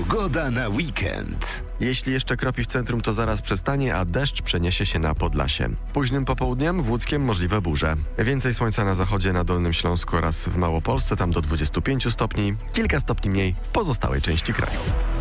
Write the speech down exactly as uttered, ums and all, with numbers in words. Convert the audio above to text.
Pogoda na weekend. Jeśli jeszcze kropi w centrum, to zaraz przestanie, a deszcz przeniesie się na Podlasie. Późnym popołudniem w Łódzkiem możliwe burze. Więcej słońca na zachodzie, na Dolnym Śląsku oraz w Małopolsce, tam do dwudziestu pięciu stopni. Kilka stopni mniej w pozostałej części kraju.